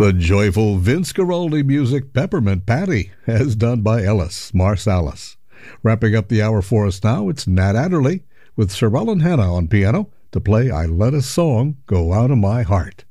The joyful Vince Guaraldi music Peppermint Patty, as done by Ellis Marsalis. Wrapping up the hour for us now, it's Nat Adderley with Sir Roland Hanna on piano to play I Let a Song Go Out of My Heart.